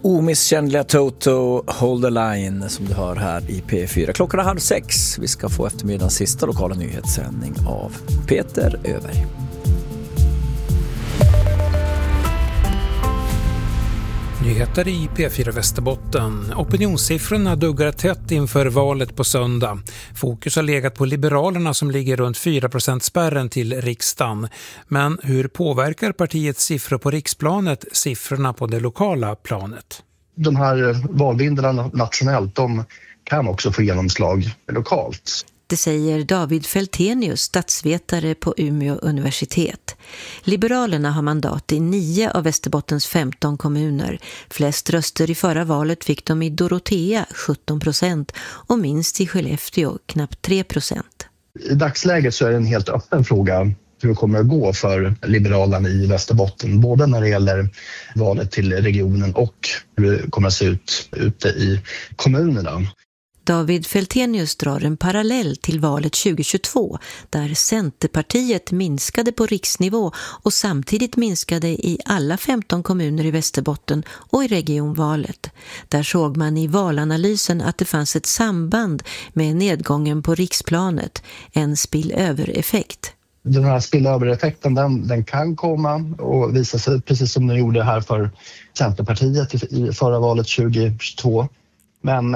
omisskännliga Toto, Hold the Line, som du hör här i P4. Klockan är 5:30. Vi ska få eftermiddagens sista lokala nyhetssändning av Peter Öberg. Nyheter i P4 Västerbotten. Opinionssiffrorna duggar tätt inför valet på söndag. Fokus har legat på Liberalerna som ligger runt 4%-spärren till riksdagen. Men hur påverkar partiets siffror på riksplanet siffrorna på det lokala planet? De här valvindarna nationellt, de kan också få genomslag lokalt. Det säger David Feltenius, statsvetare på Umeå universitet. Liberalerna har mandat i 9 av Västerbottens 15 kommuner. Flest röster i förra valet fick de i Dorotea, 17%, och minst i Skellefteå, knappt 3%. I dagsläget så är det en helt öppen fråga hur det kommer att gå för Liberalerna i Västerbotten. Både när det gäller valet till regionen och hur det kommer att se ut ute i kommunerna. David Feltenius drar en parallell till valet 2022 där Centerpartiet minskade på riksnivå och samtidigt minskade i alla 15 kommuner i Västerbotten och i regionvalet. Där såg man i valanalysen att det fanns ett samband med nedgången på riksplanet, en spillövereffekt. Den här spillövereffekten den kan komma och visa sig precis som den gjorde här för Centerpartiet i förra valet 2022. Men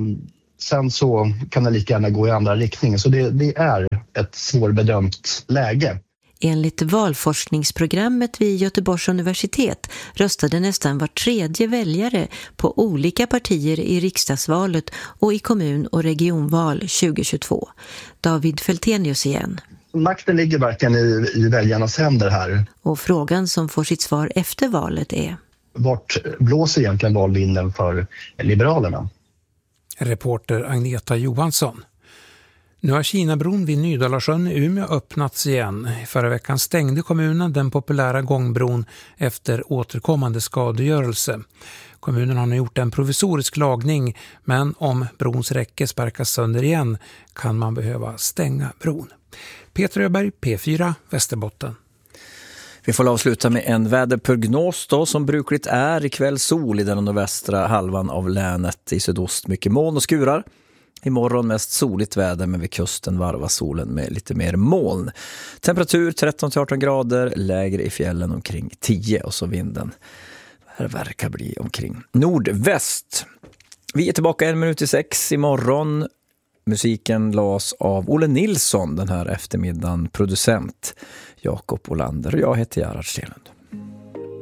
sen så kan det lika gärna gå i andra riktningen. Så det är ett svårbedömt läge. Enligt valforskningsprogrammet vid Göteborgs universitet röstade nästan var tredje väljare på olika partier i riksdagsvalet och i kommun- och regionval 2022. David Feltenius igen. Makten ligger verkligen i väljarnas händer här. Och frågan som får sitt svar efter valet är: vart blåser egentligen valvinden för Liberalerna? Reporter Agneta Johansson. Nu har Kinabron vid Nydalasjön i Umeå öppnats igen. Förra veckan stängde kommunen den populära gångbron efter återkommande skadegörelse. Kommunen har nu gjort en provisorisk lagning, men om brons räcke sparkas sönder igen kan man behöva stänga bron. Peter Öberg, P4, Västerbotten. Vi får avsluta med en väderprognos då, som brukligt är. Ikväll sol i den nordvästra halvan av länet, i sydost mycket moln och skurar. Imorgon mest soligt väder, men vid kusten varvas solen med lite mer moln. Temperatur 13-18 grader, lägre i fjällen omkring 10, och så vinden verkar bli omkring nordväst. Vi är tillbaka 1:06 imorgon. Musiken lades av Olle Nilsson den här eftermiddagen, producent Jakob Olander, och jag heter Gerhard Stenlund.